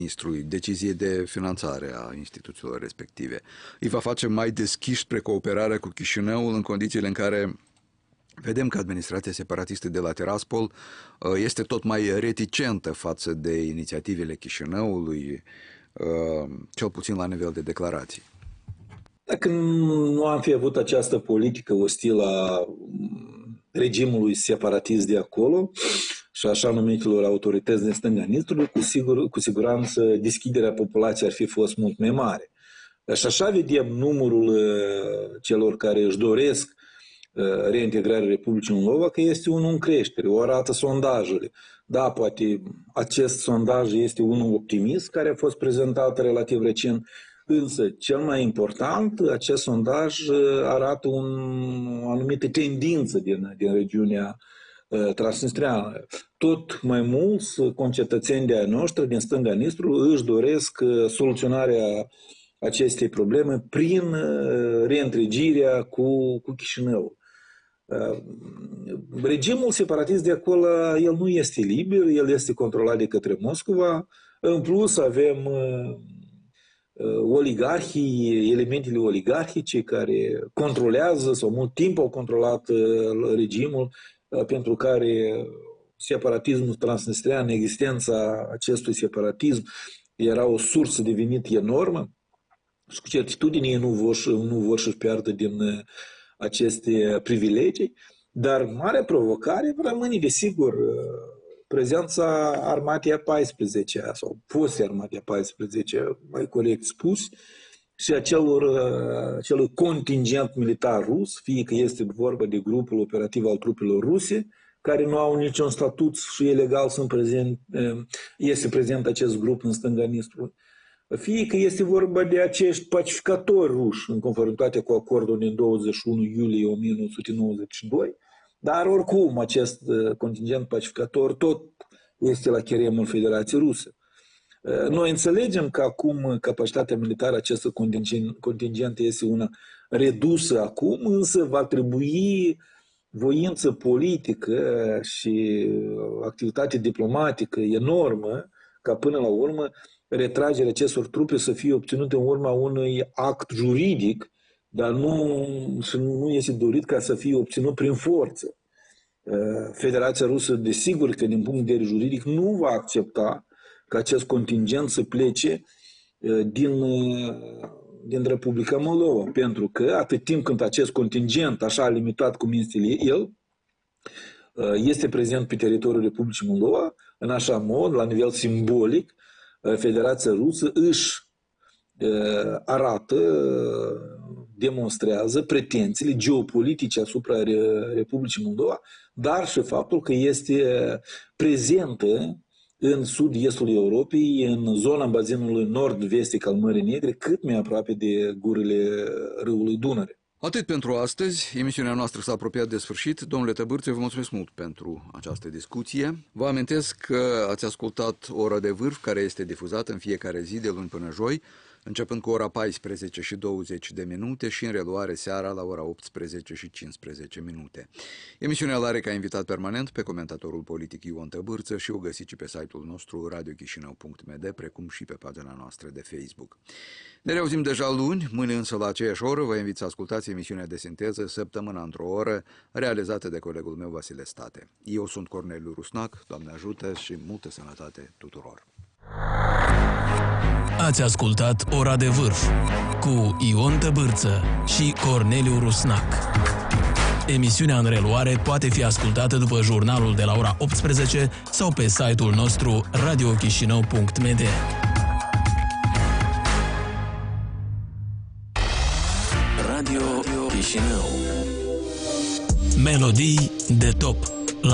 ministrului, decizie de finanțare a instituțiilor respective. Îi va face mai deschiși spre cooperarea cu Chișinăul în condițiile în care vedem că administrația separatistă de la Tiraspol este tot mai reticentă față de inițiativele Chișinăului, cel puțin la nivel de declarații. Dacă nu am fi avut această politică ostilă a regimului separatist de acolo și așa numitelor autorități din stânga Nistrului, cu siguranță deschiderea populației ar fi fost mult mai mare. Și așa vedem numărul celor care își doresc reintegrarea Republicii Moldova, că este unul în creștere, o arată sondajele. Da, poate acest sondaj este unul optimist, care a fost prezentat relativ recent, însă cel mai important, acest sondaj arată o anumită tendință din regiunea transnistreană. Tot mai mulți concetățeni de-ai noștri din stânga Nistrului își doresc soluționarea acestei probleme prin reîntregirea cu Chișinăul. Regimul separatist de acolo, el nu este liber, el este controlat de către Moscova. În plus avem oligarhii, elementele oligarhice care controlează sau mult timp au controlat regimul, pentru care separatismul transnistrean, existența acestui separatism era o sursă de venit enormă și cu certitudine ei nu vor să-și piardă din aceste privilegii, dar marea provocare rămâne, desigur, prezența armatei a 14-a sau foste armatei a 14-a, mai corect spus, și acelui contingent militar rus, fie că este vorba de grupul operativ al trupelor ruse, care nu au niciun statut și e legal este prezent acest grup în stânga Nistrului, fie că este vorba de acești pacificatori ruși în conformitate cu acordul din 21 iulie 1992, dar oricum acest contingent pacificator tot este la cheremul Federației Ruse. Noi înțelegem că acum capacitatea militară acestui contingent este una redusă acum, însă va trebui voință politică și activitate diplomatică enormă ca până la urmă retragerea acestor trupe să fie obținută în urma unui act juridic, dar nu este dorit ca să fie obținut prin forță. Federația Rusă, desigur că din punct de vedere juridic, nu va accepta ca acest contingent să plece din Republica Moldova, pentru că atât timp când acest contingent, așa limitat cum este el, este prezent pe teritoriul Republicii Moldova, în așa mod, la nivel simbolic, Federația Rusă își arată, demonstrează pretențiile geopolitice asupra Republicii Moldova, dar și faptul că este prezentă în sud-estul Europei, în zona bazinului nord-vestic al Mării Negre, cât mai aproape de gurile râului Dunăre. Atât pentru astăzi. Emisiunea noastră s-a apropiat de sfârșit. Domnule Tăbârțe, vă mulțumesc mult pentru această discuție. Vă amintesc că ați ascultat Ora de Vârf, care este difuzată în fiecare zi de luni până joi, începând cu ora 14 și 20 de minute și în reluare seara la ora 18 și 15 minute. Emisiunea l-are ca invitat permanent pe comentatorul politic Ion Tăbârță și o găsiți și pe site-ul nostru radiochisinau.md, precum și pe pagina noastră de Facebook. Ne reauzim deja luni, mâine însă la aceeași oră vă invit să ascultați emisiunea de sinteză Săptămâna într-o oră, realizată de colegul meu Vasile State. Eu sunt Corneliu Rusnac, Doamne ajută și multă sănătate tuturor! Ați ascultat Ora de Vârf cu Ion Tăbârță și Corneliu Rusnac. Emisiunea în reluare poate fi ascultată după jurnalul de la ora 18 sau pe site-ul nostru radiochisinau.md. Radio Chișinău. Melodii de top.